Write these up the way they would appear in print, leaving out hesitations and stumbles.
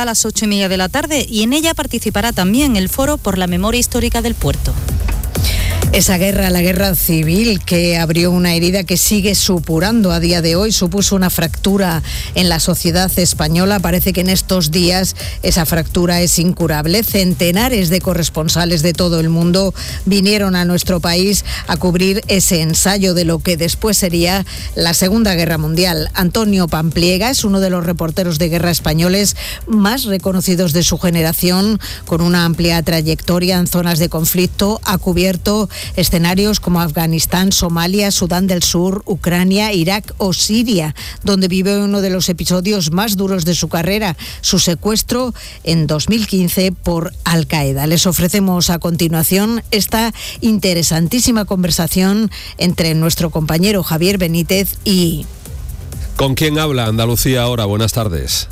será a las 8:30 de la tarde y en ella participará también el Foro por la Memoria Histórica del Puerto. Esa guerra, la guerra civil, que abrió una herida que sigue supurando a día de hoy, supuso una fractura en la sociedad española. Parece que en estos días esa fractura es incurable. Centenares de corresponsales de todo el mundo vinieron a nuestro país a cubrir ese ensayo de lo que después sería la Segunda Guerra Mundial. Antonio Pampliega es uno de los reporteros de guerra españoles más reconocidos de su generación, con una amplia trayectoria en zonas de conflicto. Ha cubierto escenarios como Afganistán, Somalia, Sudán del Sur, Ucrania, Irak o Siria, donde vive uno de los episodios más duros de su carrera, su secuestro en 2015 por Al-Qaeda. Les ofrecemos a continuación esta interesantísima conversación entre nuestro compañero Javier Benítez y... ¿Con quién habla Andalucía ahora? Buenas tardes.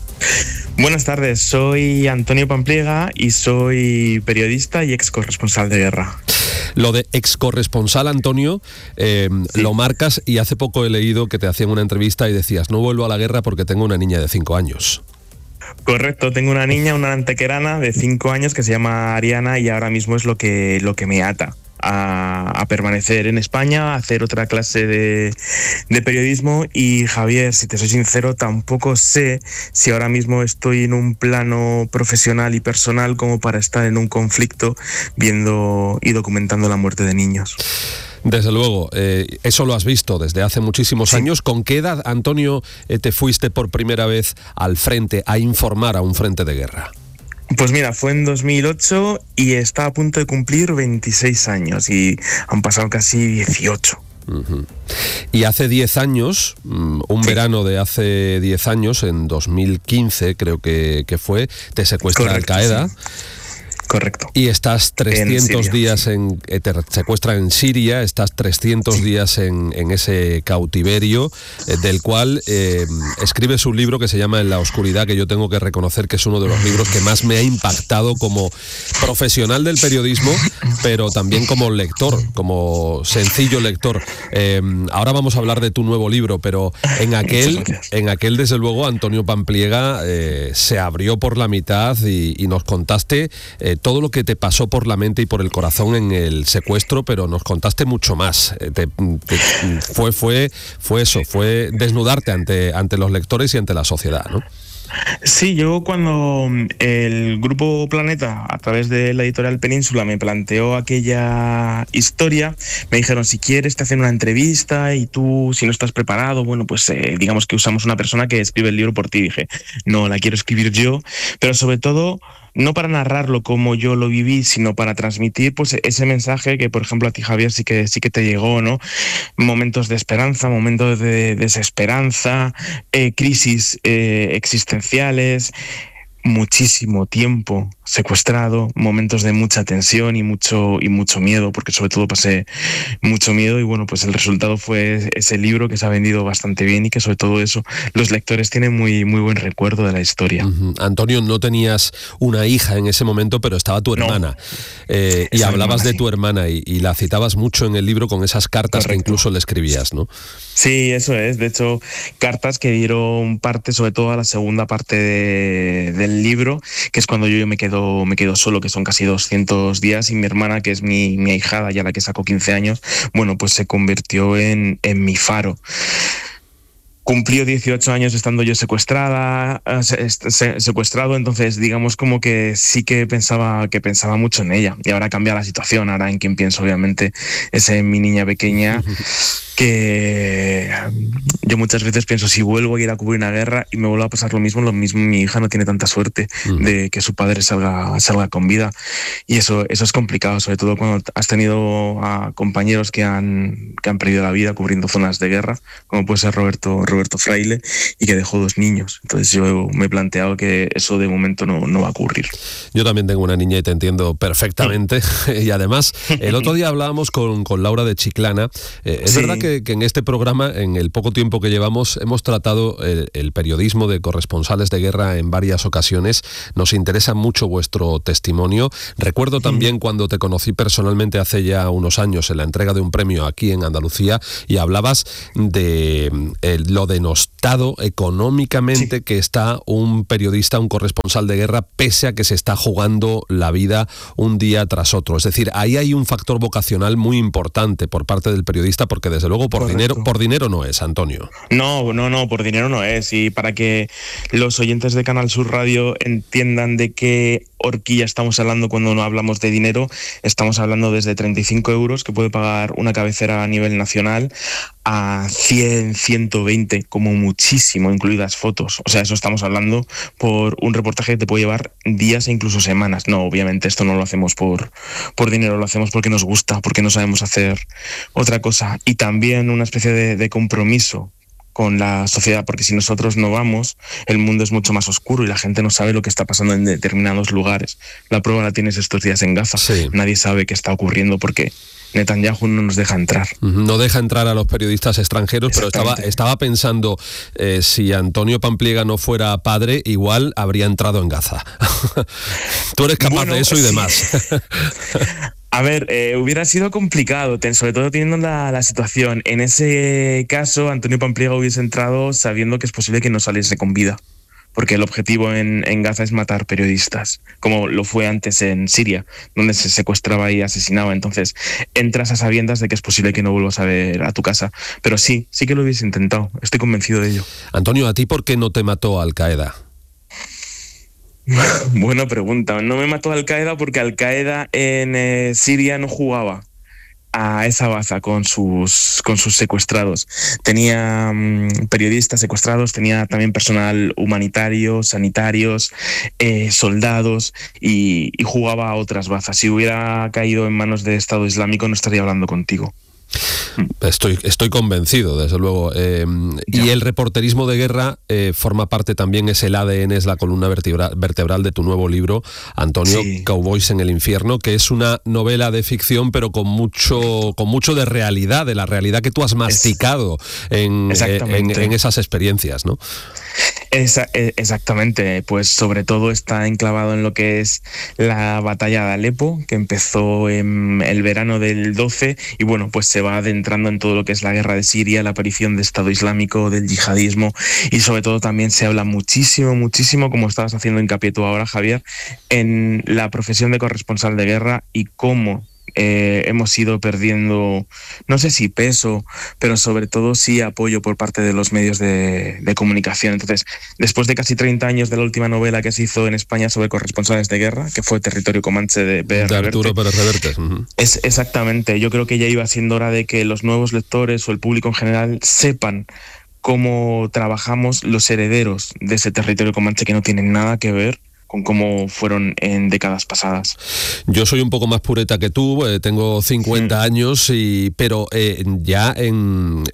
Buenas tardes, soy Antonio Pampliega y soy periodista y ex corresponsal de guerra. Lo de ex corresponsal, Antonio, sí, lo marcas, y hace poco he leído que te hacían una entrevista y decías: no vuelvo a la guerra porque tengo una niña de 5 años. Correcto, tengo una niña, una antequerana de 5 años que se llama Ariana, y ahora mismo es lo que me ata a permanecer en España, a hacer otra clase de periodismo. Y Javier, si te soy sincero, tampoco sé si ahora mismo estoy en un plano profesional y personal como para estar en un conflicto viendo y documentando la muerte de niños. Desde luego, eso lo has visto desde hace muchísimos años. ¿Con qué edad, Antonio, te fuiste por primera vez al frente, a informar a un frente de guerra? Pues mira, fue en 2008 y está a punto de cumplir 26 años y han pasado casi 18. Uh-huh. Y hace 10 años, un verano de hace 10 años, en 2015 creo que fue, te secuestra Al-Qaeda. Sí. Correcto. Y estás 300 Siria, días sí. Te secuestran en Siria, estás 300 días en ese cautiverio, del cual escribes un libro que se llama En la oscuridad, que yo tengo que reconocer que es uno de los libros que más me ha impactado como profesional del periodismo, pero también como lector, como sencillo lector. Ahora vamos a hablar de tu nuevo libro, pero en aquel desde luego, Antonio Pampliega se abrió por la mitad y nos contaste todo lo que te pasó por la mente y por el corazón en el secuestro, pero nos contaste mucho más. Fue desnudarte ante los lectores y ante la sociedad, ¿no? Sí, yo cuando el Grupo Planeta, a través de la editorial Península, me planteó aquella historia, me dijeron: si quieres te hacen una entrevista y tú, si no estás preparado, bueno, pues digamos que usamos una persona que escribe el libro por ti. Dije, no, la quiero escribir yo, pero sobre todo no para narrarlo como yo lo viví, sino para transmitir pues ese mensaje que, por ejemplo, a ti, Javier, sí que te llegó, ¿no? Momentos de esperanza, momentos de desesperanza, crisis existenciales, muchísimo tiempo secuestrado, momentos de mucha tensión y mucho miedo, porque sobre todo pasé mucho miedo. Y bueno, pues el resultado fue ese libro que se ha vendido bastante bien y que sobre todo eso los lectores tienen muy buen recuerdo de la historia. Uh-huh. Antonio, no tenías una hija en ese momento, pero estaba tu hermana, y hablabas de tu hermana y la citabas mucho en el libro con esas cartas. Correcto. Que incluso le escribías, ¿no? Sí, eso es. De hecho, cartas que dieron parte, sobre todo a la segunda parte del libro, que es cuando yo me quedo solo, que son casi 200 días, y mi hermana, que es mi ahijada, ya la que sacó 15 años, bueno, pues se convirtió en mi faro. Cumplió 18 años estando yo secuestrado, entonces digamos como que sí que pensaba mucho en ella. Y ahora cambia la situación, ahora en quien pienso obviamente es en mi niña pequeña, que yo muchas veces pienso, si vuelvo a ir a cubrir una guerra y me vuelve a pasar lo mismo, mi hija no tiene tanta suerte de que su padre salga con vida. Y eso es complicado, sobre todo cuando has tenido a compañeros que han perdido la vida cubriendo zonas de guerra, como puede ser Roberto Fraile, y que dejó 2 niños. Entonces yo me he planteado que eso de momento no va a ocurrir. Yo también tengo una niña y te entiendo perfectamente. Y además, el otro día hablábamos con Laura de Chiclana. Es verdad que en este programa, en el poco tiempo que llevamos, hemos tratado el periodismo de corresponsales de guerra en varias ocasiones. Nos interesa mucho vuestro testimonio. Recuerdo también cuando te conocí personalmente hace ya unos años en la entrega de un premio aquí en Andalucía, y hablabas de lo lo denostado económicamente que está un periodista, un corresponsal de guerra, pese a que se está jugando la vida un día tras otro. Es decir, ahí hay un factor vocacional muy importante por parte del periodista, porque desde luego por dinero no es, Antonio. No, por dinero no es. Y para que los oyentes de Canal Sur Radio entiendan de qué horquilla estamos hablando cuando no hablamos de dinero, estamos hablando desde 35 euros que puede pagar una cabecera a nivel nacional a 100, 120 como muchísimo, incluidas fotos. O sea, eso estamos hablando por un reportaje que te puede llevar días e incluso semanas. No, obviamente esto no lo hacemos por dinero, lo hacemos porque nos gusta, porque no sabemos hacer otra cosa. Y también una especie de compromiso con la sociedad, porque si nosotros no vamos, el mundo es mucho más oscuro y la gente no sabe lo que está pasando en determinados lugares. La prueba la tienes estos días en Gaza. Sí. Nadie sabe qué está ocurriendo porque Netanyahu no nos deja entrar. No deja entrar a los periodistas extranjeros, pero estaba pensando, si Antonio Pampliega no fuera padre, igual habría entrado en Gaza. Tú eres capaz de eso y demás. A ver, hubiera sido complicado, sobre todo teniendo la situación. En ese caso, Antonio Pampliega hubiese entrado sabiendo que es posible que no saliese con vida, porque el objetivo en Gaza es matar periodistas, como lo fue antes en Siria, donde se secuestraba y asesinaba. Entonces, entras a sabiendas de que es posible que no vuelvas a ver a tu casa. Pero sí que lo hubiese intentado, estoy convencido de ello. Antonio, ¿a ti por qué no te mató Al-Qaeda? Buena pregunta. No me mató Al-Qaeda porque Al-Qaeda en Siria no jugaba a esa baza con sus secuestrados. Tenía periodistas secuestrados, tenía también personal humanitario, sanitarios, soldados y jugaba a otras bazas. Si hubiera caído en manos del Estado Islámico no estaría hablando contigo. Estoy convencido, desde luego. Y el reporterismo de guerra forma parte también, es el ADN, es la columna vertebral de tu nuevo libro, Antonio, sí. Cowboys en el infierno, que es una novela de ficción, pero con mucho de realidad, de la realidad que tú has masticado en esas experiencias, ¿no? Exactamente, pues sobre todo está enclavado en lo que es la batalla de Alepo, que empezó en el verano del 12 y bueno, pues se va adentrando en todo lo que es la guerra de Siria, la aparición del Estado Islámico, del yihadismo y sobre todo también se habla muchísimo, como estabas haciendo hincapié tú ahora, Javier, en la profesión de corresponsal de guerra y cómo hemos ido perdiendo, no sé si peso, pero sobre todo sí apoyo por parte de los medios de comunicación. Entonces, después de casi 30 años de la última novela que se hizo en España sobre corresponsales de guerra, que fue Territorio Comanche de Arturo Pérez Reverte. Exactamente, yo creo que ya iba siendo hora de que los nuevos lectores o el público en general sepan cómo trabajamos los herederos de ese Territorio Comanche que no tienen nada que ver con cómo fueron en décadas pasadas. Yo soy un poco más pureta que tú, tengo 50 años, pero ya en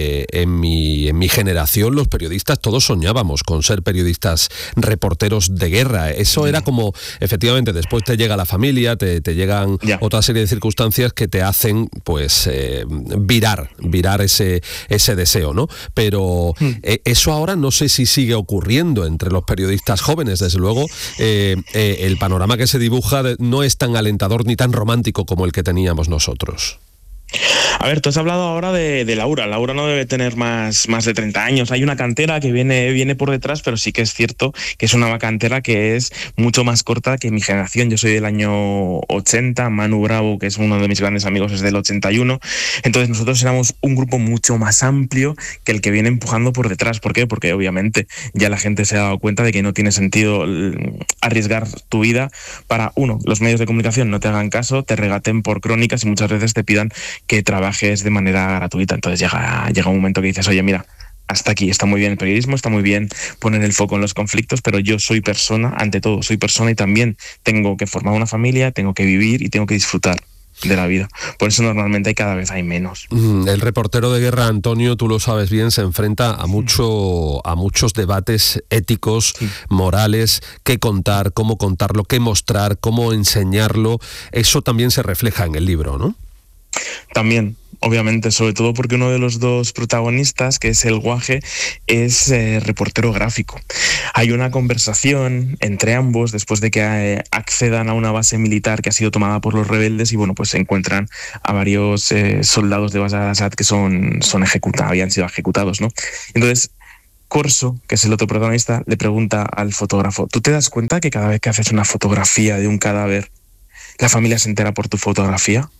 mi generación los periodistas todos soñábamos con ser periodistas reporteros de guerra. Eso era como, efectivamente, después te llega la familia, te llegan otra serie de circunstancias que te hacen pues virar ese deseo, ¿no? Pero eso ahora no sé si sigue ocurriendo entre los periodistas jóvenes, desde luego. El panorama que se dibuja no es tan alentador ni tan romántico como el que teníamos nosotros. A ver, tú has hablado ahora de Laura. Laura no debe tener más de 30 años. Hay una cantera que viene por detrás, pero sí que es cierto que es una cantera que es mucho más corta que mi generación. Yo soy del año 80, Manu Bravo, que es uno de mis grandes amigos, es del 81. Entonces nosotros éramos un grupo mucho más amplio que el que viene empujando por detrás. ¿Por qué? Porque obviamente ya la gente se ha dado cuenta de que no tiene sentido arriesgar tu vida para, los medios de comunicación no te hagan caso, te regaten por crónicas y muchas veces te pidan que trabajes de manera gratuita. Entonces llega un momento que dices, oye, mira, hasta aquí, está muy bien el periodismo, está muy bien poner el foco en los conflictos, pero yo soy persona, ante todo, soy persona y también tengo que formar una familia, tengo que vivir y tengo que disfrutar de la vida. Por eso normalmente cada vez hay menos. El reportero de guerra, Antonio, tú lo sabes bien, se enfrenta a muchos debates éticos, morales, qué contar, cómo contarlo, qué mostrar, cómo enseñarlo. Eso también se refleja en el libro, ¿no? También, obviamente, sobre todo porque uno de los dos protagonistas, que es el Guaje, es reportero gráfico. Hay una conversación entre ambos después de que accedan a una base militar que ha sido tomada por los rebeldes y bueno, pues se encuentran a varios soldados de Bashar al-Assad que habían sido ejecutados, ¿no? Entonces, Corso, que es el otro protagonista, le pregunta al fotógrafo: ¿tú te das cuenta que cada vez que haces una fotografía de un cadáver, la familia se entera por tu fotografía?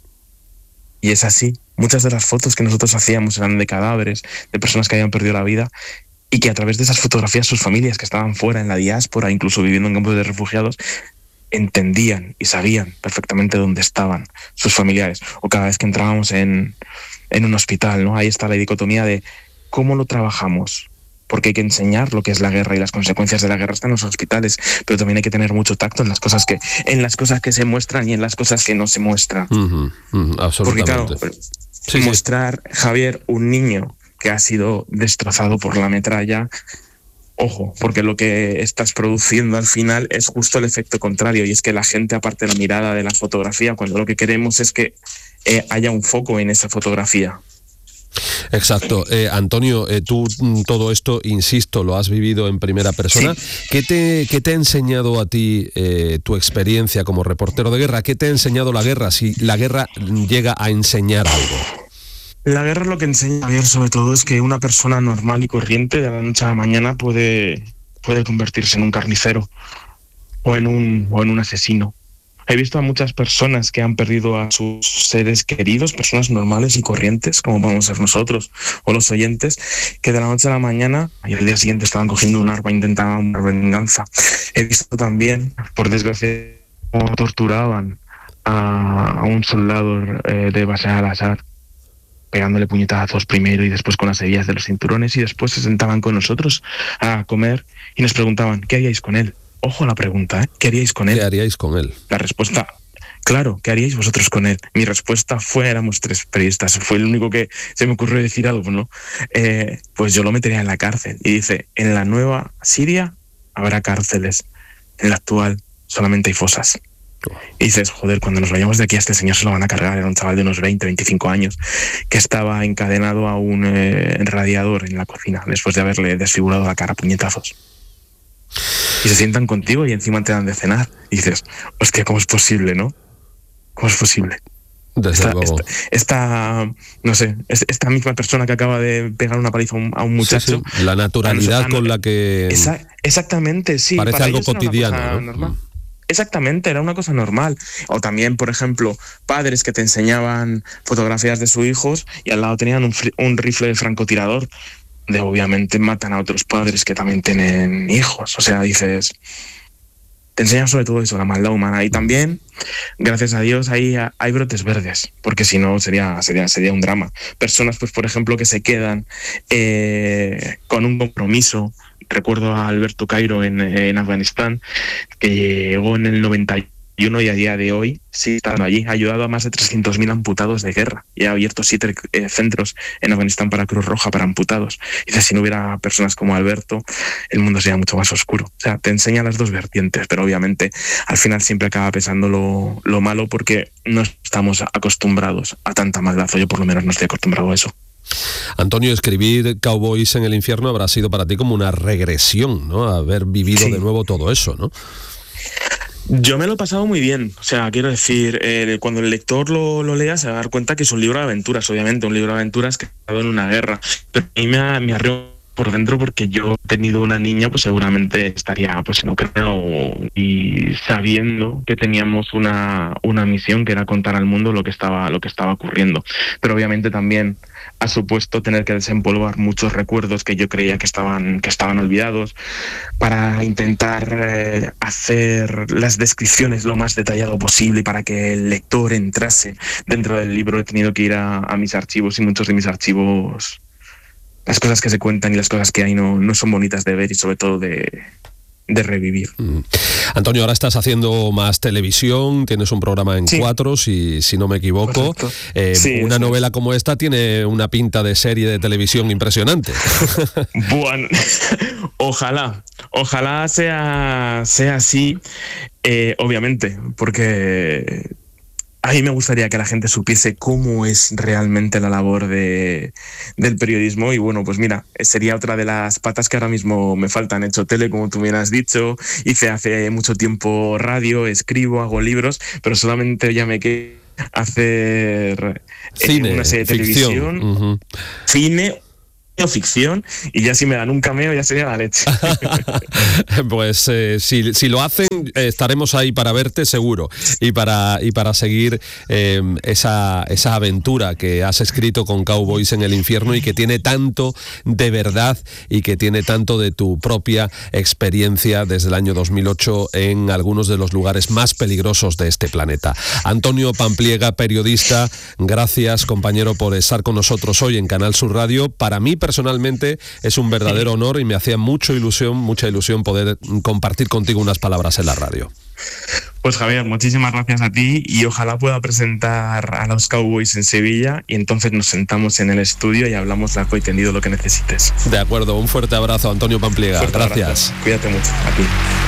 Y es así. Muchas de las fotos que nosotros hacíamos eran de cadáveres, de personas que habían perdido la vida, y que a través de esas fotografías sus familias que estaban fuera, en la diáspora, incluso viviendo en campos de refugiados, entendían y sabían perfectamente dónde estaban sus familiares. O cada vez que entrábamos en un hospital, ¿no? Ahí está la dicotomía de cómo lo trabajamos. Porque hay que enseñar lo que es la guerra y las consecuencias de la guerra están en los hospitales, pero también hay que tener mucho tacto en las cosas que se muestran y en las cosas que no se muestran. Absolutamente. Porque claro, mostrar, Javier, un niño que ha sido destrozado por la metralla, ojo, porque lo que estás produciendo al final es justo el efecto contrario, y es que la gente aparte de la mirada de la fotografía, cuando lo que queremos es que haya un foco en esa fotografía. Exacto. Antonio, tú todo esto, insisto, lo has vivido en primera persona. Sí. ¿Qué te ha enseñado a ti tu experiencia como reportero de guerra? ¿Qué te ha enseñado la guerra, si la guerra llega a enseñar algo? La guerra lo que enseña, Javier, sobre todo es que una persona normal y corriente de la noche a la mañana puede convertirse en un carnicero o en un asesino. He visto a muchas personas que han perdido a sus seres queridos, personas normales y corrientes, como podemos ser nosotros o los oyentes, que de la noche a la mañana y al día siguiente estaban cogiendo un arma e intentaban una venganza. He visto también, por desgracia, cómo torturaban a un soldado de Bashar al-Assad, pegándole puñetazos primero y después con las hebillas de los cinturones, y después se sentaban con nosotros a comer y nos preguntaban: ¿qué haríais con él? Ojo a la pregunta, ¿qué haríais con él? ¿Qué haríais con él? La respuesta, claro, ¿qué haríais vosotros con él? Mi respuesta fue, éramos 3 periodistas, fue el único que se me ocurrió decir algo, ¿no? Pues yo lo metería en la cárcel. Y dice: en la nueva Siria habrá cárceles, en la actual solamente hay fosas. Y dices: joder, cuando nos vayamos de aquí a este señor se lo van a cargar. Era un chaval de unos 20, 25 años que estaba encadenado a un radiador en la cocina después de haberle desfigurado la cara a puñetazos. Y se sientan contigo y encima te dan de cenar. Y dices: hostia, ¿cómo es posible, no? ¿Cómo es posible? Esta misma persona que acaba de pegar una paliza a un muchacho. Sí. La naturalidad con la que... Exactamente, sí. Parece algo cotidiano, ¿no? Exactamente, era una cosa normal. O también, por ejemplo, padres que te enseñaban fotografías de sus hijos y al lado tenían un rifle de francotirador, de obviamente matan a otros padres que también tienen hijos. O sea, dices, te enseñan sobre todo eso, la maldad humana. Y también, gracias a Dios, hay brotes verdes, porque si no sería un drama. Personas, pues por ejemplo, que se quedan con un compromiso. Recuerdo a Alberto Cairo en Afganistán, que llegó en el 91 y a día de hoy sí está allí. Ha ayudado a más de 300.000 amputados de guerra y ha abierto 7 centros en Afganistán para Cruz Roja, para amputados. Y si no hubiera personas como Alberto, el mundo sería mucho más oscuro. O sea, te enseña las dos vertientes, pero obviamente al final siempre acaba pesando lo malo, porque no estamos acostumbrados a tanta maldad. Yo por lo menos no estoy acostumbrado a eso. Antonio, escribir Cowboys en el infierno habrá sido para ti como una regresión, ¿no? Haber vivido de nuevo todo eso, ¿no? Yo me lo he pasado muy bien. O sea, quiero decir, cuando el lector lo lea se va a dar cuenta que es un libro de aventuras, obviamente, un libro de aventuras que ha estado en una guerra. Pero a mí me arreó por dentro, porque yo he tenido una niña, pues seguramente estaría pues en Ucrania y sabiendo que teníamos una misión que era contar al mundo lo que estaba ocurriendo. Pero obviamente también ha supuesto tener que desempolvar muchos recuerdos que yo creía que estaban olvidados, para intentar hacer las descripciones lo más detallado posible y para que el lector entrase dentro del libro. He tenido que ir a mis archivos, y muchos de mis archivos, las cosas que se cuentan y las cosas que hay no son bonitas de ver y sobre todo de revivir. Antonio, ahora estás haciendo más televisión, tienes un programa en 4, si no me equivoco. Una novela como esta tiene una pinta de serie de televisión impresionante. Bueno, ojalá sea así, obviamente, porque a mí me gustaría que la gente supiese cómo es realmente la labor del periodismo, y bueno, pues mira, sería otra de las patas que ahora mismo me faltan. He hecho tele, como tú bien has dicho, hice hace mucho tiempo radio, escribo, hago libros, pero solamente ya me queda hacer cine, una serie de ficción. televisión, cine o ficción, y ya si me dan un cameo ya sería la leche. Pues si lo hacen, estaremos ahí para verte seguro, y para seguir esa aventura que has escrito con Cowboys en el infierno, y que tiene tanto de verdad y que tiene tanto de tu propia experiencia desde el año 2008 en algunos de los lugares más peligrosos de este planeta. Antonio Pampliega, periodista, gracias, compañero, por estar con nosotros hoy en Canal Sur Radio. Para mí personalmente es un verdadero honor, y me hacía mucha ilusión poder compartir contigo unas palabras en la radio. Pues Javier, muchísimas gracias a ti, y ojalá pueda presentar a los Cowboys en Sevilla, y entonces nos sentamos en el estudio y hablamos largo y tendido lo que necesites. De acuerdo, un fuerte abrazo, Antonio Pampliega. Gracias. Abrazo. Cuídate mucho. A ti.